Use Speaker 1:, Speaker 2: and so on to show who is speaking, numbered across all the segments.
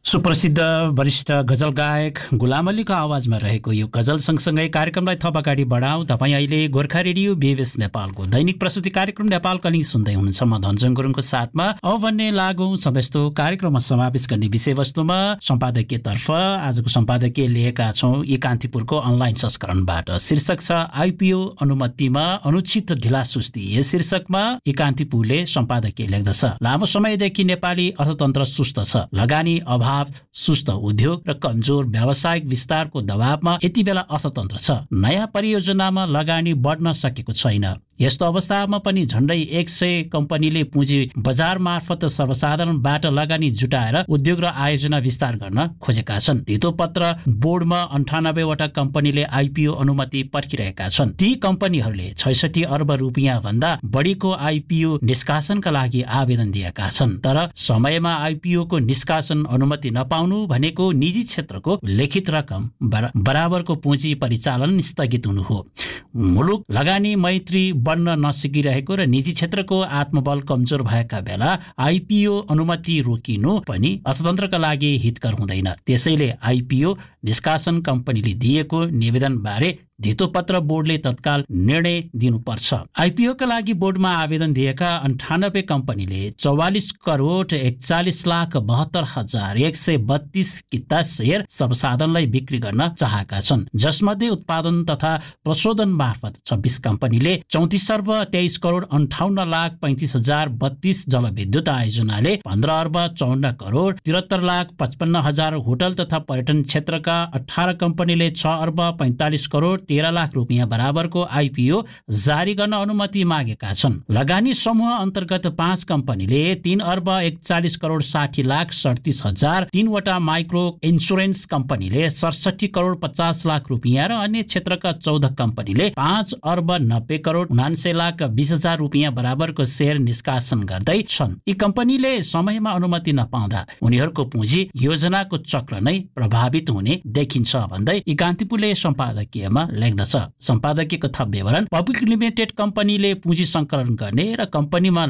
Speaker 1: सुप्रसिद्ध वरिष्ठ गजल गायक गुलाम अलीको आवाजमा रहेको यो गजल सँगसँगै कार्यक्रमलाई थप अगाडि बढाउँ। तपाईँ अहिले गोर्खा रेडियो बेबेस नेपालको दैनिक प्रस्तुति कार्यक्रम नेपाल कलिङ सुन्दै हुनुहुन्छ। म धनजङ गुरुङको साथमा अब भन्ने लागौँ सधैँस्तो कार्यक्रममा समावेश गर्ने विषयवस्तुमा सम्पादकीय तर्फ आजको सम्पादकीय लिएका छौँ यी कान्तिपुरको अनलाइन संस्करणबाट। शीर्षक छ आइपिओ अनुमतिमा अनुचित ढिलासुस्ती। यस शीर्षकमा यी कान्तिपुरले सम्पादकीय लेख्दछ। लामो समयदेखि नेपाली अर्थतन्त्र सुस्त छ। लगानी अभाव, सुस्त उद्योग र कमजोर व्यावसायिक विस्तारको दबावमा यति बेला अर्थतन्त्र छ। नयाँ परियोजनामा लगानी बढ्न सकेको छैन। यस्तो अवस्थामा पनि झण्डै 100 कम्पनीले पुँजी बजार मार्फत सर्वसाधारणबाट लगानी जुटाएर उद्योग र आयोजना विस्तार गर्न खोजेका छन्। धितोपत्र बोर्डमा 98 वटा कम्पनीले आइपिओ अनुमति पर्खिरहेका छन्। ती कम्पनीहरूले 66 अर्ब रुपियाँ भन्दा बढीको आइपिओ निष्कासनका लागि आवेदन दिएका छन्। तर समयमा आइपिओ को निष्कासन अनुमति नपाउनु भनेको निजी क्षेत्रको लिखित रकम बराबरको पुँजी परिचालन स्थगित हुनु हो। मुलुक लगानी मैत्री बढ्न नसकिरहेको र निजी क्षेत्रको आत्मबल कमजोर भएका बेला आइपिओ अनुमति रोकिनु पनि अर्थतन्त्रका लागि हितकर हुँदैन। त्यसैले आइपिओ निष्कासन कम्पनीले दिएको निवेदन बारे धितोपत्र बोर्डले तत्काल निर्णय दिनुपर्छ। आइपिओका लागि बोर्डमा आवेदन दिएका 98 कम्पनीले 44 करोड 41,72,132 किता शेयर सर्वसाधारणलाई बिक्री गर्न चाहेका छन्, जसमध्ये उत्पादन तथा प्रशोधन मार्फत 26 कम्पनीले 34 अर्ब 23 करोड 58,35,032 जलविद्युत आयोजनाले 15 अर्ब 54 करोड 73,55,000 होटल तथा पर्यटन क्षेत्रका 18 कम्पनीले 6 अर्ब 45 करोड 13 लाख रुपियाँ बराबरको आइपिओ जारी गर्न अनुमति मागेका छन्। लगानी समूह अन्तर्गत 5 कम्पनीले 3 अर्ब 41 करोड 60 लाख 37,000, 3 वटा माइक्रो इन्सुरेन्स कम्पनीले 67 करोड 50 लाख रुपियाँ र अन्य क्षेत्रका 14 कम्पनीले 5 अर्ब 90 करोड 79 लाख 20,000 रुपियाँ बराबरको शेयर निष्कासन गर्दै छन्। यी कम्पनीले समयमा अनुमति नपाउँदा उनीहरूको पुँजी योजनाको चक्र नै प्रभावित हुने देखिन्छ भन्दै यी कान्तिपुरले सम्पादकीयमा लेख्दछ। सम्पादकीयको थप विवरण पब्लिक लिमिटेड कम्पनीले पुँजी सङ्कलन गर्ने र कम्पनीमा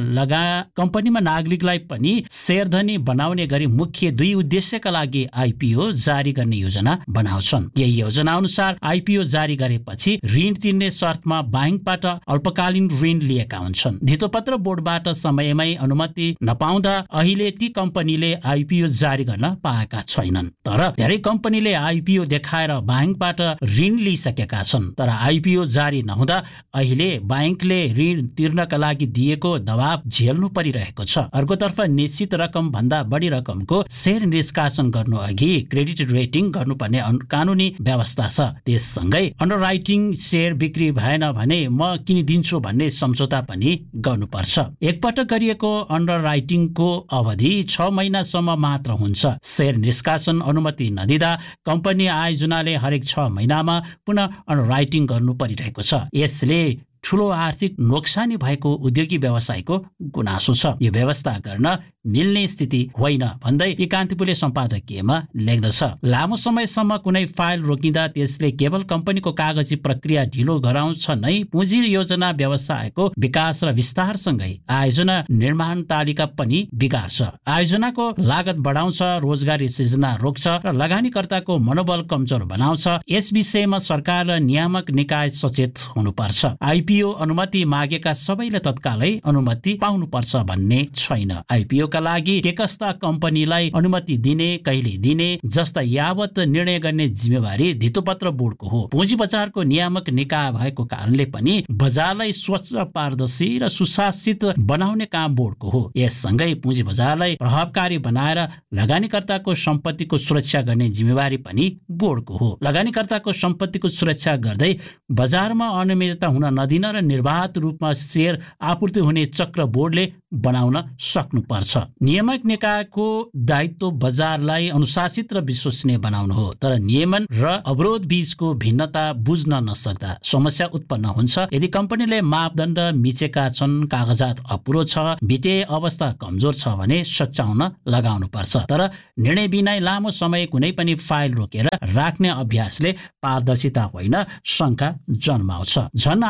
Speaker 1: नागरिकलाई पनि शेयरधनी बनाउने गरी मुख्य 2 उद्देश्यका लागि आइपिओ जारी गर्ने योजना बनाउँछन्। यही योजना अनुसार आइपिओ जारी गरेपछि ऋण तिर्ने शर्तमा बैंकबाट अल्पकालीन ऋण लिएका हुन्छन्। धितोपत्र बोर्डबाट समयमै अनुमति नपाउँदा अहिले ती कम्पनीले आइपिओ जारी गर्न पाएका छैनन्। तर धेरै कम्पनीले आइपिओ देखाएर बैंकबाट ऋण लिइसकेका छन्। तर आइपिओ जारी नहुँदा अहिले बैंकले ऋण तिर्नका लागि दिएको दबाव झेल्नु परिरहेको छ। अर्कोतर्फ निश्चित रकम भन्दा बढी रकमको शेयर निष्कासन गर्नु अघि क्रेडिट रेटिङ गर्नुपर्ने कानुनी व्यवस्था छ। त्यससँगै अन्डरराइटिङ शेयर बिक्री भएन भने म किनिदिन्छु भन्ने सम्झौता पनि गर्नुपर्छ। एकपटक गरिएको अन्डरराइटिङको अवधि 6 महिनासम्म मात्र हुन्छ। शेयर निष्कासन अनुमति नदिँदा कम्पनी आयोजनाले हरेक 6 महिनामा पुनः अन्डरराइटिङ गर्नु परिरहेको छ। यसले ठूलो आर्थिक नोक्सानी भएको उद्योगी व्यवसायको गुनासो छ। यो व्यवस्था गर्न मिल्ने स्थिति होइन भन्दै यी कान्तिपुरले सम्पादकीयमा लेख्दछ। लामो समयसम्म कुनै फाइल रोकिँदा त्यसले केवल कम्पनीको कागजी प्रक्रिया ढिलो गराउँछ नै पुँजी योजना व्यवसायको विकास र विस्तारसँगै आयोजना निर्माण तालिका पनि बिगार्छ। आयोजनाको लागत बढाउँछ, रोजगारी सृजना रोक्छ र लगानीकर्ताको मनोबल कमजोर बनाउँछ। यस विषयमा सरकार र नियामक निकाय सचेत हुनुपर्छ। आइपिओ अनुमति मागेका सबैले तत्कालै अनुमति पाउनुपर्छ भन्ने छैन। आइपिओ का लागि के कस्ता कम्पनीलाई अनुमति दिने, कहिले दिने जस्ता यावत निर्णय गर्ने जिम्मेवारी धितोपत्र बोर्डको हो। पुँजी बजारको नियामक निकाय भएको कारणले पनि बजारलाई स्वच्छ, पारदर्शी र सुशासित बनाउने काम बोर्डको हो। यससँगै पुँजी बजारलाई प्रभावकारी बनाएर लगानीकर्ताको सम्पत्तिको सुरक्षा गर्ने जिम्मेवारी पनि बोर्डको हो। लगानीकर्ताको सम्पत्तिको सुरक्षा गर्दै बजारमा अनियमितता हुन नदिन र निर्वाध रूपमा शेयर आपूर्ति हुने चक्र बोर्डले बनाउन सक्नुपर्छ। नियामक निकायको दायित्व बजारलाई अनुशासित र विश्वसनीय बनाउनु हो। तर नियमन र अवरोध बीचको भिन्नता बुझ्न नसक्दा समस्या उत्पन्न हुन्छ। यदि कम्पनीले मापदण्ड मिचेका छन्, कागजात अपुरो छ, वित्तीय अवस्था कमजोर छ भने सच्याउन लगाउनु पर्छ। तर निर्णय बिना लामो समय कुनै पनि फाइल रोकेर राख्ने अभ्यासले पारदर्शिता होइन, शङ्का जन्माउँछ। झन् आइपिओ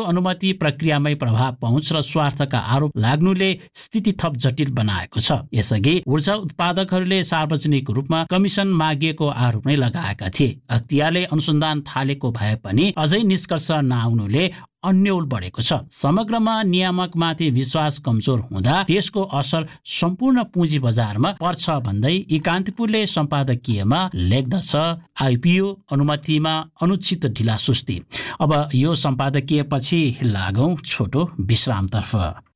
Speaker 1: अनुमति प्रक्रियामै प्रभाव पहुँच र स्वार्थका आरोप लाग्नुले स्थिति थप जटिल बनाएको छ। यसअघि ऊर्जा उत्पादकहरूले सार्वजनिक रूपमा कमिसन मागिएको आरोप नै लगाएका थिए। अख्तियारले अनुसन्धान थालेको भए पनि अझै निष्कर्ष नआउनुले अन्यल बढेको छ। समग्रमा नियामकमाथि विश्वास कमजोर हुँदा त्यसको असर सम्पूर्ण पुँजी बजारमा पर्छ भन्दै कान्तिपुरले सम्पादकीयमा लेख्दछ। आइपिओ अनुमतिमा अनुचित ढिलासुस्ती। अब यो सम्पादकीय पछि लागौं छोटो विश्रामतर्फ।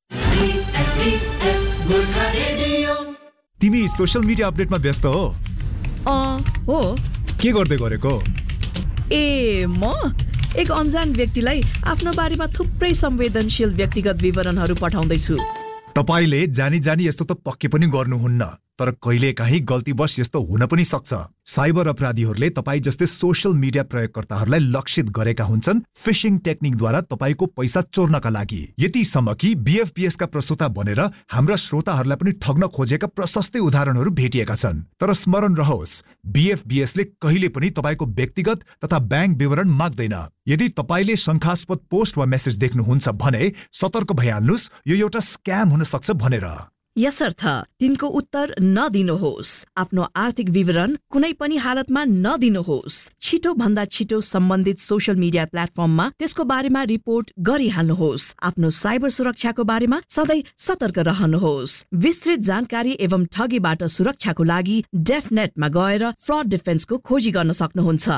Speaker 2: तिमी सोशल मिडिया अपडेटमा व्यस्त हो?
Speaker 3: हो।
Speaker 2: के गर्दै गरेको?
Speaker 3: म एक अनजान व्यक्तिलाई आफ्नो बारेमा थुप्रै संवेदनशील व्यक्तिगत विवरणहरू पठाउँदैछु।
Speaker 2: तपाईले जानी यस्तो त पक्कै पनि गर्नुहुन्न, तर कहिलेकाहीँ गल्तीवश यस्तो हुन पनि सक्छ। साइबर अपराधीहरूले तपाई जस्तै सोशल मिडिया प्रयोगकर्ताहरूलाई लक्षित गरेका हुन्छन् फिशिङ टेक्निकद्वारा तपाईको पैसा चोर्नका लागि। यतिसम्म कि बीएफपीएस का प्रस्तोता बनेर हाम्रा श्रोताहरूलाई पनि ठग्न खोजेका प्रशस्तै उदाहरणहरू भेटिएका छन्। तर स्मरण रहोस्, बीएफपीएस ले कहिले पनि तपाईको व्यक्तिगत तथा ब्याङ्क विवरण माग्दैन। यदि तपाईले शंकास्पद पोस्ट वा मेसेज देख्नुहुन्छ भने सतर्क भइहाल्नुस्, यो एउटा स्क्याम हुन सक्छ भनेर।
Speaker 3: यसर्थ तिनको उत्तर नदिनुहोस्। आफ्नो आर्थिक विवरण कुनै पनि हालतमा नदिनुहोस्। छिटो भन्दा छिटो सम्बन्धित सोशल मिडिया प्लेटफर्ममा त्यसको बारेमा रिपोर्ट गरिहाल्नुहोस्। आफ्नो साइबर सुरक्षाको बारेमा सधैँ सतर्क रहनुहोस्। विस्तृत जानकारी एवं ठगीबाट सुरक्षाको लागि डेफनेटमा गएर फ्रड डिफेन्सको खोजी गर्न सक्नुहुन्छ।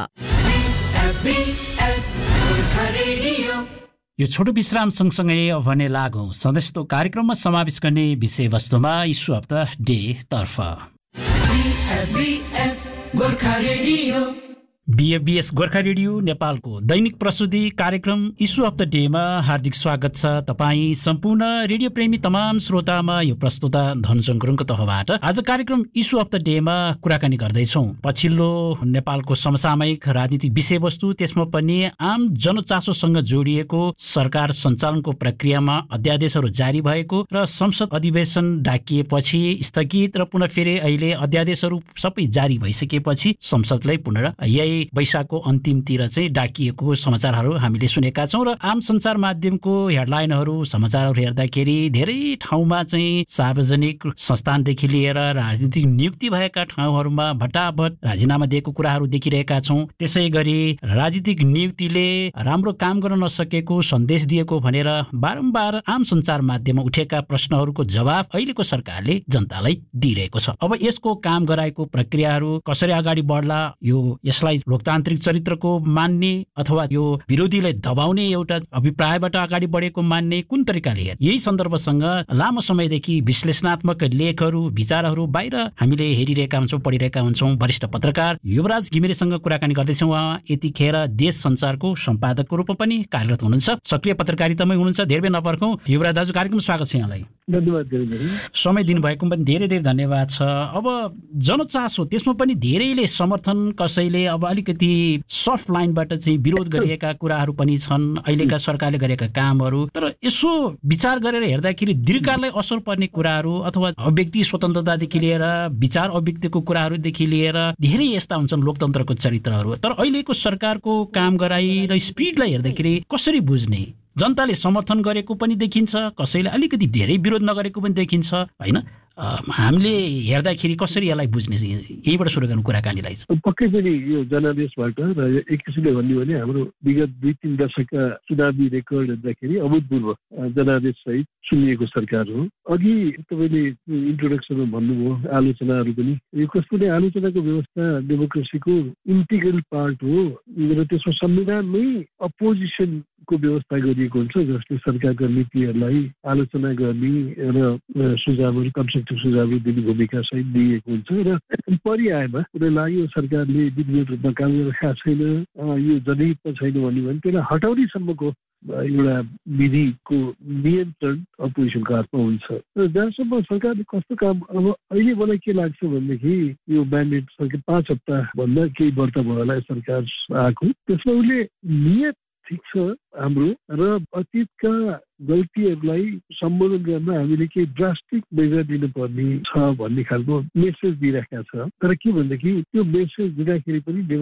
Speaker 1: यो छोटो विश्राम सँगसँगै भने लागौं सदस्यत्व कार्यक्रममा समावेश गर्ने विषयवस्तुमा इस्यु अफ द डे तर्फ। बीएफबीएस गोर्खा रेडियो नेपालको दैनिक प्रस्तुति कार्यक्रम इस्यु अफ द डेमा हार्दिक स्वागत छ। तपाईँ सम्पूर्ण रेडियो प्रेमी तमाम श्रोतामा यो प्रस्तुता धनजङ गुरुङको तर्फबाट आज कार्यक्रम इस्यु अफ द डेमा कुराकानी गर्दैछौँ। पछिल्लो नेपालको समसामयिक राजनीतिक विषयवस्तु, त्यसमा पनि आम जनचासोसँग जोडिएको सरकार सञ्चालनको प्रक्रियामा अध्यादेशहरू जारी भएको र संसद अधिवेशन डाकिएपछि स्थगित र पुनः फेरि अहिले अध्यादेशहरू सबै जारी भइसकेपछि संसदलाई पुनः यही वैशाखको अन्तिमतिर चाहिँ डाकिएको समाचारहरू हामीले सुनेका छौँ। र आम सञ्चार माध्यमको हेडलाइनहरू समाचारहरू हेर्दाखेरि धेरै ठाउँमा चाहिँ सार्वजनिक संस्थानदेखि लिएर राजनीतिक नियुक्ति भएका ठाउँहरूमा भटाभट राजीनामा दिएको कुराहरू देखिरहेका छौँ। त्यसै गरी राजनीतिक नियुक्तिले राम्रो काम गर्न नसकेको सन्देश दिएको भनेर बारम्बार आम सञ्चार माध्यममा उठेका प्रश्नहरूको जवाफ अहिलेको सरकारले जनतालाई दिइरहेको छ। अब यसको काम गराएको प्रक्रियाहरू कसरी अगाडि बढ्ला, यसलाई लोकतान्त्रिक चरित्रको मान्ने अथवा यो विरोधीलाई दबाउने एउटा अभिप्रायबाट अगाडि बढेको मान्ने, कुन तरिकाले हेर्ने, यही सन्दर्भसँग लामो समयदेखि विश्लेषणात्मक लेखहरू विचारहरू बाहिर हामीले हेरिरहेका हुन्छौँ, पढिरहेका हुन्छौँ। वरिष्ठ पत्रकार युवराज घिमिरेसँग कुराकानी गर्दैछौँ। उहाँ यतिखेर देश सञ्चारको सम्पादकको रूपमा पनि कार्यरत हुनुहुन्छ, सक्रिय पत्रकारितामै हुनुहुन्छ। धेरै बेर नपर्खौँ युवराज दाजु, कार्यक्रम स्वागत छ यहाँलाई।
Speaker 4: धन्यवाद।
Speaker 1: समय दिनुभएको पनि धेरै धेरै धन्यवाद छ। अब जनचासो, त्यसमा पनि धेरैले समर्थन, कसैले अब अलिकति सफ्ट लाइनबाट चाहिँ विरोध गरिएका कुराहरू पनि छन् अहिलेका सरकारले गरेका कामहरू। तर यसो विचार गरेर हेर्दाखेरि दीर्घकाललाई असर पर्ने कुराहरू अथवा अभिव्यक्ति स्वतन्त्रतादेखि लिएर विचार अभिव्यक्तिको कुराहरूदेखि लिएर धेरै यस्ता हुन्छन् लोकतन्त्रको चरित्रहरू। तर अहिलेको सरकारको काम गराई र स्पिडलाई हेर्दाखेरि कसरी बुझ्ने? जनताले समर्थन गरेको पनि देखिन्छ, कसैले अलिकति धेरै विरोध नगरेको पनि देखिन्छ, होइन? हामीले हेर्दाखेरि कसरी यसलाई बुझ्ने, यहीबाट सुरु गर्नु कुराकानीलाई?
Speaker 4: पक्कै पनि यो जनादेशबाट र एक किसिमले भन्ने भने हाम्रो विगत 2-3 दशकका चुनावी रेकर्ड हेर्दाखेरि अभूतपूर्व जनादेश सहित चुनिएको सरकार हो। अघि तपाईँले इन्ट्रोडक्सनमा भन्नुभयो आलोचनाहरू पनि, यो कस्तो नै आलोचनाको व्यवस्था डेमोक्रेसीको इन्टिग्रल पार्ट हो र त्यसमा संविधानमै अपोजिसनको व्यवस्था गरिएको हुन्छ, जसले सरकारका नीतिहरूलाई आलोचना गर्ने र सुझावहरू सुझावहरू दिने भूमिका सहित दिएको हुन्छ। र पर्यायमा कुनै लाग्यो सरकारले विधिवत रूपमा काम गरिरहेको छैन, यो जनहितमा छैन भन्यो भने त्यसलाई हटाउनेसम्मको एउटा विधिको नियन्त्रण अपोजिसनको हातमा हुन्छ। र जहाँसम्म सरकारले कस्तो काम, अब अहिले मलाई के लाग्छ भनेदेखि यो म्यान्डेट सरकार 5 हप्ता भन्दा केही वर्ष भयो होला सरकार आएको, त्यसमा उसले नियत ठिक छ हाम्रो र अतीतका गल्तीहरूलाई सम्बोधन गर्न हामीले केही ड्रास्टिक मेजर दिनुपर्ने छ भन्ने खालको मेसेज दिइरहेका छ। तर के भनेदेखि त्यो मेसेज दिँदाखेरि पनि